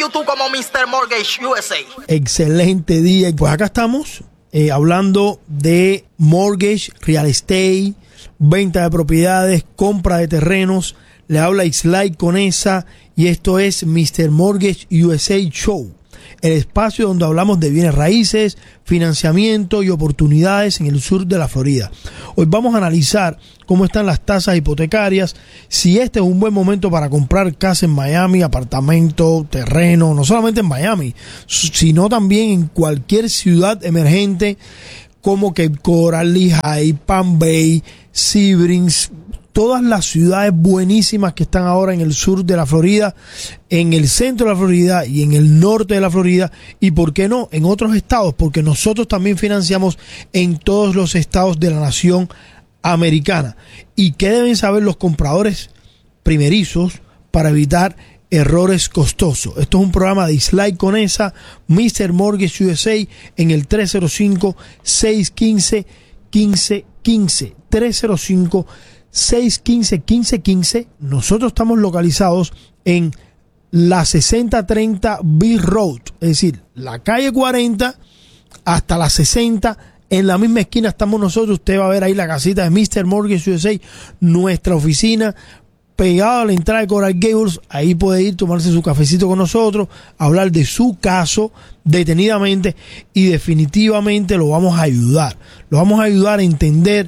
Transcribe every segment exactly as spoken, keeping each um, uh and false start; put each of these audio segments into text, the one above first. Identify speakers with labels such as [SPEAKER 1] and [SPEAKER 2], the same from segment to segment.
[SPEAKER 1] YouTube como mister Mortgage U S A.
[SPEAKER 2] Excelente día. Pues acá estamos eh, hablando de mortgage, real estate, venta de propiedades, compra de terrenos. Le habla Islay Conesa y esto es mister Mortgage U S A Show, el espacio donde hablamos de bienes raíces, financiamiento y oportunidades en el sur de la Florida. Hoy vamos a analizar cómo están las tasas hipotecarias, si este es un buen momento para comprar casa en Miami, apartamento, terreno, no solamente en Miami, sino también en cualquier ciudad emergente como Cape Coral, Lehigh, Palm Bay, Sebrings, todas las ciudades buenísimas que están ahora en el sur de la Florida, en el centro de la Florida y en el norte de la Florida, y por qué no en otros estados, porque nosotros también financiamos en todos los estados de la nación americana. ¿Y qué deben saber los compradores primerizos para evitar errores costosos? Esto es un programa de Islay Conesa, mister Mortgage U S A, en el tres cero cinco, seis uno cinco, uno cinco uno cinco, tres cero cinco, seis uno cinco, uno cinco uno cinco. Nosotros estamos localizados en la sesenta treinta Bill Road, es decir, la calle cuarenta hasta la sesenta. En la misma esquina estamos nosotros. Usted va a ver ahí la casita de mister Mortgage U S A, nuestra oficina pegado a la entrada de Coral Gables. Ahí puede ir, tomarse su cafecito con nosotros, hablar de su caso detenidamente y definitivamente lo vamos a ayudar. Lo vamos a ayudar a entender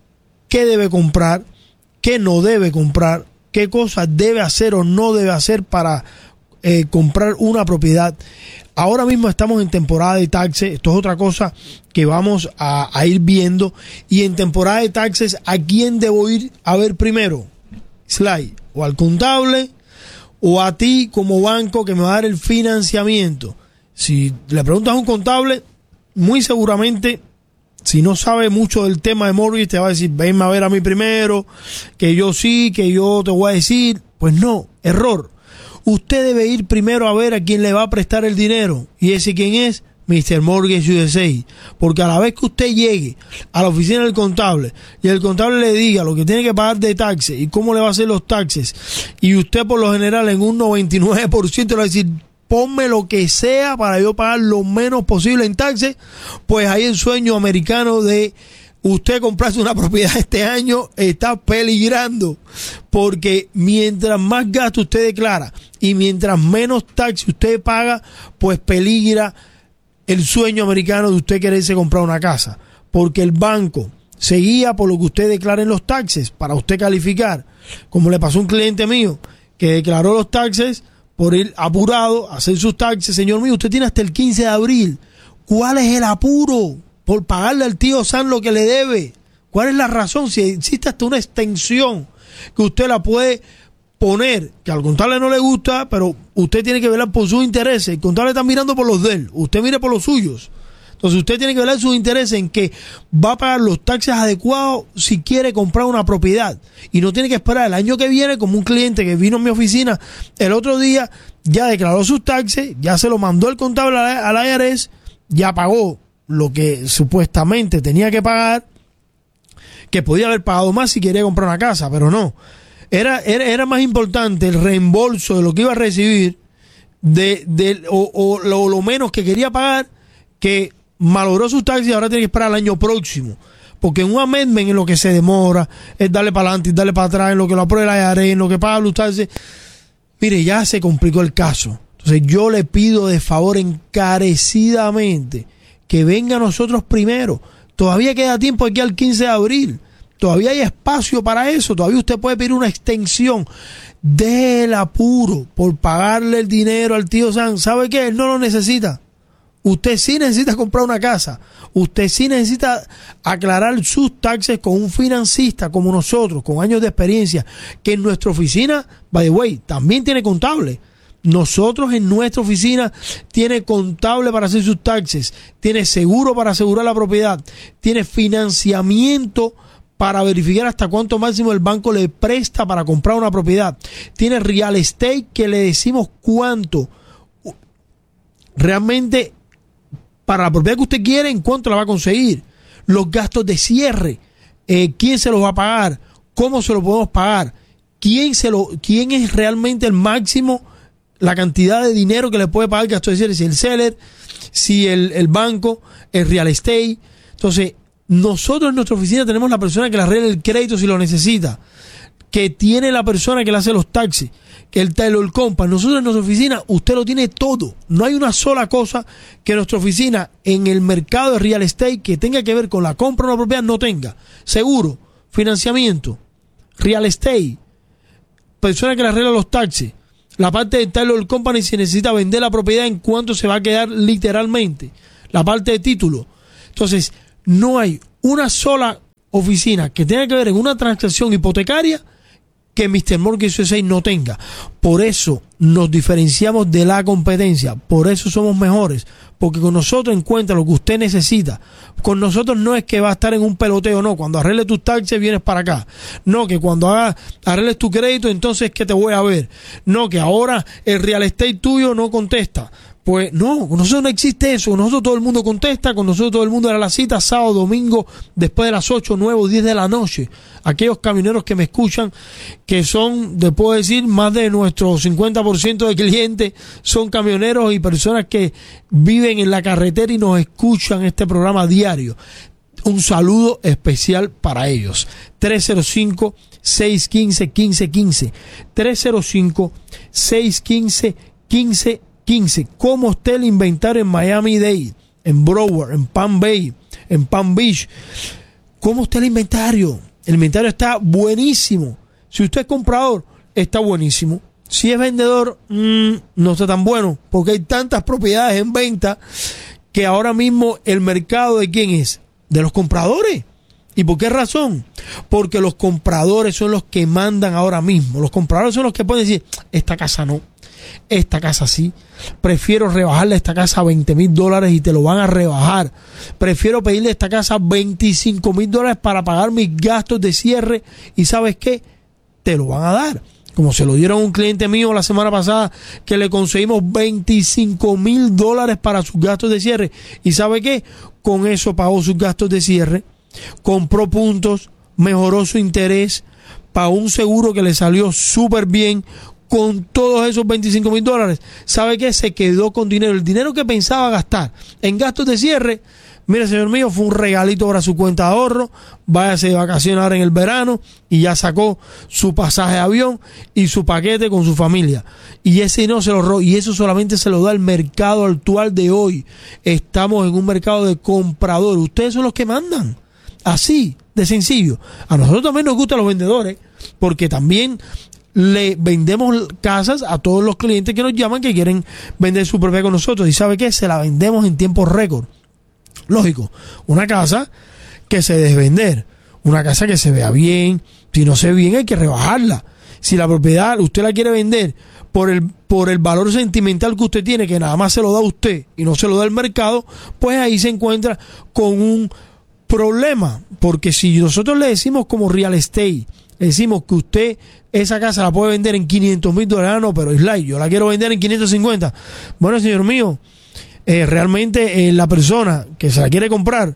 [SPEAKER 2] qué debe comprar, qué no debe comprar, qué cosas debe hacer o no debe hacer para eh, comprar una propiedad. Ahora mismo estamos en temporada de taxes. Esto es otra cosa que vamos a, a ir viendo. Y en temporada de taxes, ¿a quién debo ir a ver primero? Sly, o al contable o a ti como banco que me va a dar el financiamiento. Si le preguntas a un contable, muy seguramente, si no sabe mucho del tema de mortgage, te va a decir, venme a ver a mí primero, que yo sí, que yo te voy a decir. Pues no, error. Usted debe ir primero a ver a quién le va a prestar el dinero. ¿Y ese quién es? mister Mortgage U S A. Porque a la vez que usted llegue a la oficina del contable y el contable le diga lo que tiene que pagar de taxes y cómo le va a hacer los taxes, y usted por lo general en un noventa y nueve por ciento le va a decir, ponme lo que sea para yo pagar lo menos posible en taxes, pues ahí el sueño americano de usted comprarse una propiedad este año está peligrando, porque mientras más gasto usted declara y mientras menos taxes usted paga, pues peligra el sueño americano de usted quererse comprar una casa, porque el banco se guía por lo que usted declara en los taxes para usted calificar, como le pasó a un cliente mío que declaró los taxes por ir apurado a hacer sus taxes. Señor mío, usted tiene hasta el quince de abril. ¿Cuál es el apuro por pagarle al tío San lo que le debe? ¿Cuál es la razón? Si existe hasta una extensión que usted la puede poner, que al contable no le gusta, pero usted tiene que velar por sus intereses. El contable está mirando por los de él, usted mire por los suyos. Entonces usted tiene que velar sus intereses en que va a pagar los taxes adecuados si quiere comprar una propiedad, y no tiene que esperar el año que viene, como un cliente que vino a mi oficina el otro día, ya declaró sus taxes, ya se lo mandó el contable a la I R S, ya pagó lo que supuestamente tenía que pagar, que podía haber pagado más si quería comprar una casa, pero no. Era, era, era más importante el reembolso de lo que iba a recibir de, de, o, o lo, lo menos que quería pagar, que malogró sus taxis y ahora tiene que esperar el año próximo. Porque en un amendment en lo que se demora es darle para adelante y darle para atrás, en lo que lo apruebe la I R S, en lo que paga los taxis. Mire, ya se complicó el caso. Entonces yo le pido de favor encarecidamente que venga a nosotros primero. Todavía queda tiempo aquí al quince de abril. Todavía hay espacio para eso. Todavía usted puede pedir una extensión del apuro por pagarle el dinero al tío San. ¿Sabe qué? Él no lo necesita. Usted sí necesita comprar una casa. Usted sí necesita aclarar sus taxes con un financista como nosotros, con años de experiencia, que en nuestra oficina, by the way, también tiene contable. Nosotros en nuestra oficina tiene contable para hacer sus taxes, tiene seguro para asegurar la propiedad, tiene financiamiento para verificar hasta cuánto máximo el banco le presta para comprar una propiedad, tiene real estate que le decimos cuánto realmente para la propiedad que usted quiere, en cuánto la va a conseguir, los gastos de cierre, eh, quién se los va a pagar, cómo se los podemos pagar, quién se lo, quién es realmente el máximo la cantidad de dinero que le puede pagar el gasto de cierre, si el seller, si el, el banco, el real estate. Entonces, nosotros en nuestra oficina tenemos la persona que le arregla el crédito si lo necesita, que tiene la persona que le hace los taxis, que el Taylor Company. Nosotros en nuestra oficina, usted lo tiene todo. No hay una sola cosa que nuestra oficina en el mercado de real estate que tenga que ver con la compra de una propiedad no tenga. Seguro, financiamiento, real estate, persona que le arregla los taxis, la parte de Taylor Company si necesita vender la propiedad en cuánto se va a quedar literalmente, la parte de título. Entonces, no hay una sola oficina que tenga que ver en una transacción hipotecaria que mister Mortgage U S A no tenga. Por eso nos diferenciamos de la competencia, por eso somos mejores, porque con nosotros encuentra lo que usted necesita. Con nosotros no es que va a estar en un peloteo, no, cuando arregles tus taxes vienes para acá, no, que cuando hagas, arregles tu crédito entonces que te voy a ver, no, que ahora el real estate tuyo no contesta. Pues no, con nosotros no existe eso. Con nosotros todo el mundo contesta, con nosotros todo el mundo era la cita sábado, domingo, después de las ocho, nueve o diez de la noche. Aquellos camioneros que me escuchan, que son, te puedo decir, más de nuestro cincuenta por ciento de clientes son camioneros y personas que viven en la carretera y nos escuchan este programa diario. Un saludo especial para ellos. tres cero cinco, seis uno cinco, uno cinco uno cinco. tres cero cinco, seis uno cinco, uno cinco uno cinco. ¿Cómo está el inventario en Miami-Dade, en Broward, en Palm Bay, en Palm Beach? ¿Cómo está el inventario? El inventario está buenísimo. Si usted es comprador, está buenísimo. Si es vendedor, mmm, no está tan bueno, porque hay tantas propiedades en venta que ahora mismo el mercado ¿de quién es? De los compradores. ¿Y por qué razón? Porque los compradores son los que mandan ahora mismo. Los compradores son los que pueden decir, esta casa no, esta casa sí, prefiero rebajarle esta casa a veinte mil dólares y te lo van a rebajar. Prefiero pedirle esta casa veinticinco mil dólares para pagar mis gastos de cierre y ¿sabes qué? Te lo van a dar. Como se lo dieron a un cliente mío la semana pasada que le conseguimos veinticinco mil dólares para sus gastos de cierre. ¿Y sabe qué? Con eso pagó sus gastos de cierre, compró puntos, mejoró su interés, pagó un seguro que le salió súper bien. Con todos esos veinticinco mil dólares, ¿sabe qué? Se quedó con dinero. El dinero que pensaba gastar en gastos de cierre, mire, señor mío, fue un regalito para su cuenta de ahorro. Váyase de vacaciones ahora en el verano y ya sacó su pasaje de avión y su paquete con su familia. Y ese no se lo robó. Y eso solamente se lo da el mercado actual de hoy. Estamos en un mercado de compradores. Ustedes son los que mandan. Así de sencillo. A nosotros también nos gustan los vendedores, porque también le vendemos casas a todos los clientes que nos llaman que quieren vender su propiedad con nosotros. ¿Y sabe qué? Se la vendemos en tiempo récord. Lógico, una casa que se debe vender, una casa que se vea bien. Si no se ve bien hay que rebajarla. Si la propiedad usted la quiere vender por el, por el valor sentimental que usted tiene, que nada más se lo da a usted y no se lo da el mercado, pues ahí se encuentra con un problema. Porque si nosotros le decimos como real estate, le decimos que usted esa casa la puede vender en quinientos mil dólares, no, pero Islay, yo la quiero vender en quinientos cincuenta. Bueno, señor mío, eh, realmente eh, la persona que se la quiere comprar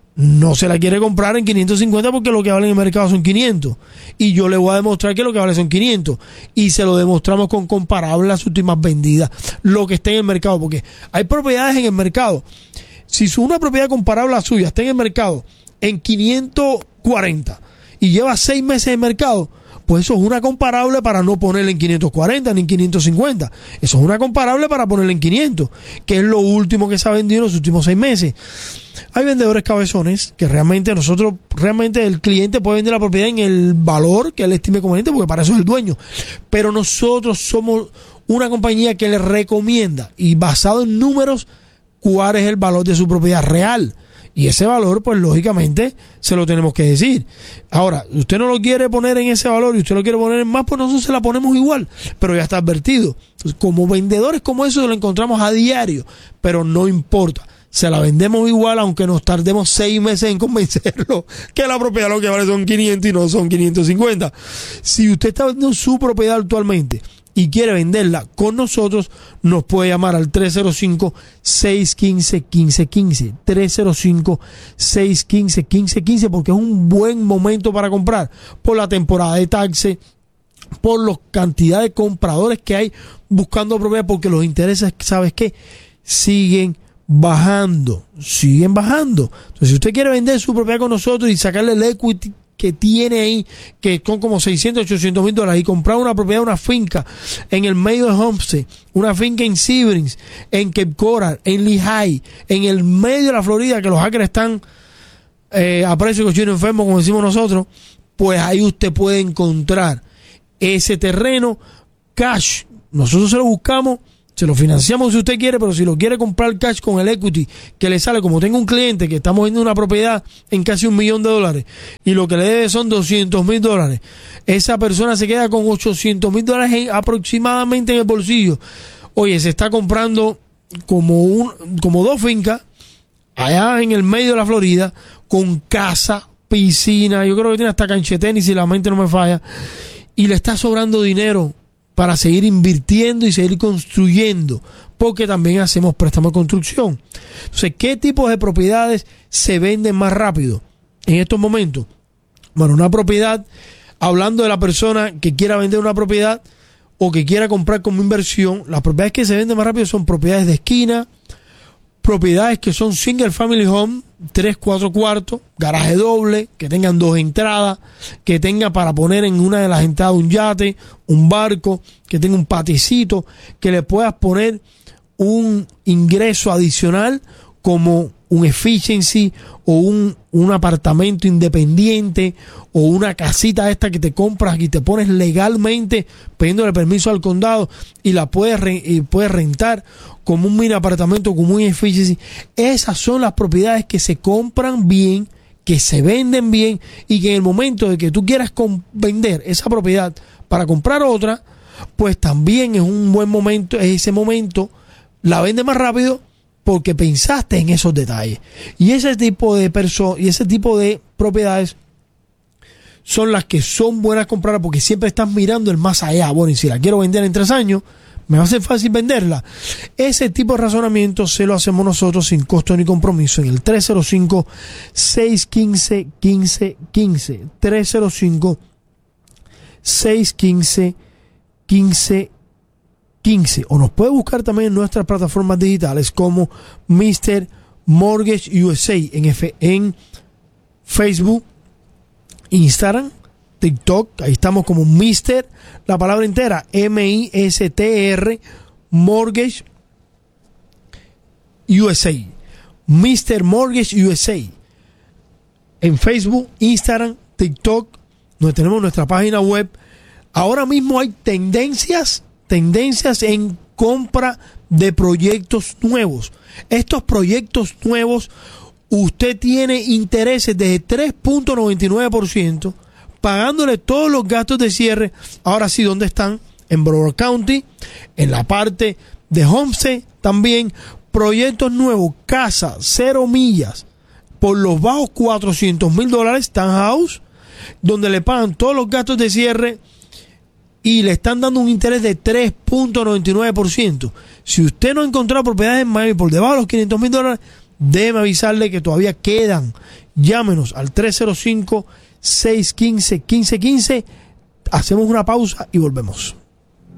[SPEAKER 2] no se la quiere comprar en quinientos cincuenta porque lo que vale en el mercado son quinientos. Y yo le voy a demostrar que lo que vale son quinientos. Y se lo demostramos con comparables las últimas vendidas, lo que está en el mercado. Porque hay propiedades en el mercado. Si una propiedad comparable a la suya está en el mercado en quinientos cuarenta y lleva seis meses en mercado, pues eso es una comparable para no ponerle en quinientos cuarenta ni en quinientos cincuenta. Eso es una comparable para ponerle en quinientos, que es lo último que se ha vendido en los últimos seis meses. Hay vendedores cabezones que realmente nosotros, realmente el cliente puede vender la propiedad en el valor que él estime conveniente, porque para eso es el dueño. Pero nosotros somos una compañía que le recomienda, y basado en números, cuál es el valor de su propiedad real. Y ese valor, pues lógicamente, se lo tenemos que decir. Ahora, usted no lo quiere poner en ese valor y usted lo quiere poner en más, pues nosotros se la ponemos igual, pero ya está advertido. Entonces, como vendedores como eso lo encontramos a diario, pero no importa. Se la vendemos igual, aunque nos tardemos seis meses en convencerlo que la propiedad lo que vale son quinientos y no son quinientos cincuenta. Si usted está vendiendo su propiedad actualmente y quiere venderla con nosotros, nos puede llamar al tres cero cinco, seis uno cinco, uno cinco uno cinco. tres cero cinco, seis uno cinco, uno cinco uno cinco, porque es un buen momento para comprar por la temporada de taxes, por la cantidad de compradores que hay buscando propiedad, porque los intereses, ¿sabes qué? Siguen bajando, siguen bajando. Entonces, si usted quiere vender su propiedad con nosotros y sacarle el equity que tiene ahí, que son como seiscientos, ochocientos mil dólares, y comprar una propiedad, una finca en el medio de Homestead, una finca en Severance, en Cape Coral, en Lehigh, en el medio de la Florida, que los hackers están eh, a precio de cochino enfermo, como decimos nosotros, pues ahí usted puede encontrar ese terreno cash. Nosotros se lo buscamos, se lo financiamos si usted quiere, pero si lo quiere comprar cash con el equity que le sale, como tengo un cliente que estamos vendiendo una propiedad en casi un millón de dólares y lo que le debe son doscientos mil dólares, esa persona se queda con ochocientos mil dólares en, aproximadamente en el bolsillo. Oye, se está comprando como, un, como dos fincas allá en el medio de la Florida, con casa, piscina, yo creo que tiene hasta cancha de tenis si la mente no me falla, y le está sobrando dinero para seguir invirtiendo y seguir construyendo, porque también hacemos préstamos de construcción. Entonces, ¿qué tipos de propiedades se venden más rápido en estos momentos? Bueno, una propiedad, hablando de la persona que quiera vender una propiedad o que quiera comprar como inversión, las propiedades que se venden más rápido son propiedades de esquina, propiedades que son single family home, tres, cuatro cuartos, garaje doble, que tengan dos entradas, que tenga para poner en una de las entradas un yate, un barco, que tenga un paticito, que le puedas poner un ingreso adicional como un efficiency o un, un apartamento independiente o una casita esta que te compras y te pones legalmente pidiéndole permiso al condado y la puedes, re, y puedes rentar como un mini apartamento, como un efficiency. Esas son las propiedades que se compran bien, que se venden bien, y que en el momento de que tú quieras vender esa propiedad para comprar otra, pues también es un buen momento, es ese momento, la vende más rápido porque pensaste en esos detalles. Y ese tipo de personas y ese tipo de propiedades son las que son buenas comprar, porque siempre estás mirando el más allá. Bueno, y si la quiero vender en tres años, me va a ser fácil venderla. Ese tipo de razonamiento se lo hacemos nosotros sin costo ni compromiso en el tres cero cinco, seis uno cinco, uno cinco uno cinco. tres cero cinco, seis uno cinco, uno cinco uno cinco. O nos puede buscar también en nuestras plataformas digitales como mister Mortgage U S A en, F en Facebook, Instagram, TikTok. Ahí estamos como mister, la palabra entera, M I S T R, Mortgage U S A. mister Mortgage U S A. En Facebook, Instagram, TikTok, donde tenemos nuestra página web. Ahora mismo hay tendencias, tendencias en compra de proyectos nuevos. Estos proyectos nuevos, usted tiene intereses de tres punto noventa y nueve por ciento, pagándole todos los gastos de cierre. Ahora sí, ¿dónde están? En Broward County, en la parte de Homestead también. Proyectos nuevos, casa, cero millas, por los bajos cuatrocientos mil dólares, townhouse, donde le pagan todos los gastos de cierre y le están dando un interés de tres punto noventa y nueve por ciento. Si usted no ha encontrado propiedades en Miami por debajo de los quinientos mil dólares, déjeme avisarle que todavía quedan. Llámenos al tres cero cinco, seis uno cinco, uno cinco uno cinco. Hacemos una pausa y volvemos.